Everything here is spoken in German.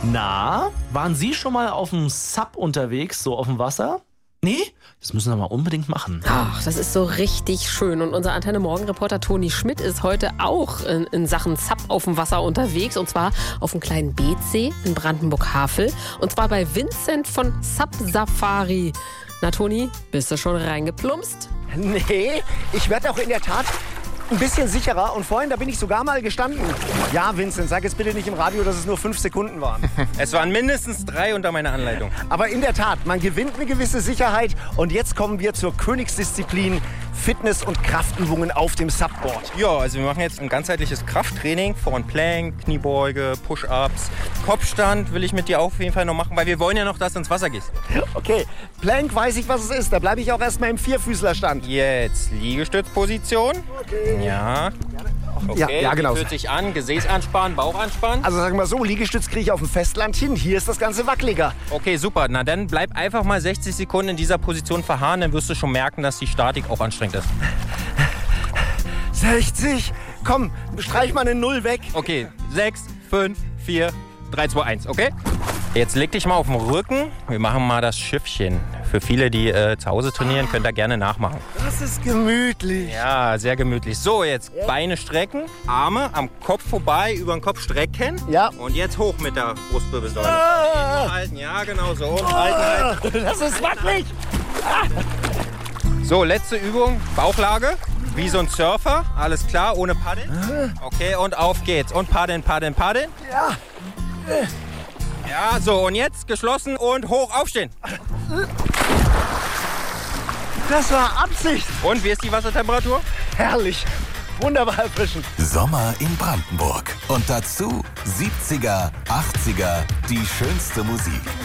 Na, waren Sie schon mal auf dem Sub unterwegs, so auf dem Wasser? Nee? Das müssen wir mal unbedingt machen. Ach, das ist so richtig schön. Und unser Antenne-Morgen-Reporter Toni Schmidt ist heute auch in Sachen Sub auf dem Wasser unterwegs. Und zwar auf dem kleinen Beetsee in Brandenburg-Havel. Und zwar bei Vincent von Sub Safari. Na Toni, bist du schon reingeplumpst? Nee, ich werde auch in der Tat ein bisschen sicherer. Und vorhin, da bin ich sogar mal gestanden. Ja, Vincent, sag jetzt bitte nicht im Radio, dass es nur 5 Sekunden waren. Es waren mindestens 3 unter meiner Anleitung. Aber in der Tat, man gewinnt eine gewisse Sicherheit. Und jetzt kommen wir zur Königsdisziplin Fitness- und Kraftübungen auf dem Subboard. Ja, also wir machen jetzt ein ganzheitliches Krafttraining von Plank, Kniebeuge, Push-Ups, Kopfstand will ich mit dir auf jeden Fall noch machen, weil wir wollen ja noch, dass du ins Wasser gehst. Okay, Plank weiß ich, was es ist. Da bleibe ich auch erstmal im Vierfüßlerstand. Jetzt Liegestützposition. Okay. Ja. Okay, ja, genau. Wie fühlt sich an? Gesäß anspannen, Bauch anspannen? Also sagen wir so, Liegestütz kriege ich auf dem Festland hin. Hier ist das Ganze wackeliger. Okay, super. Na dann bleib einfach mal 60 Sekunden in dieser Position verharren, dann wirst du schon merken, dass die Statik auch anstrengend ist. 60. Komm, streich mal eine 0 weg. Okay, 6, 5, 4, 3, 2, 1, okay? Jetzt leg dich mal auf den Rücken. Wir machen mal das Schiffchen. Für viele, die zu Hause trainieren, könnt ihr gerne nachmachen. Das ist gemütlich. Ja, sehr gemütlich. So, jetzt Beine strecken, Arme am Kopf vorbei, über den Kopf strecken. Ja. Und jetzt hoch mit der Brustwirbelsäule. Halten, ja, genau so. Und halten. Das ist wackelig. So, letzte Übung, Bauchlage. Wie so ein Surfer, alles klar, ohne Paddeln. Okay, und auf geht's. Und paddeln, paddeln, paddeln. Ja. Ja, so, und jetzt geschlossen und hoch aufstehen. Das war Absicht. Und wie ist die Wassertemperatur? Herrlich. Wunderbar erfrischend. Sommer in Brandenburg. Und dazu 70er, 80er, die schönste Musik.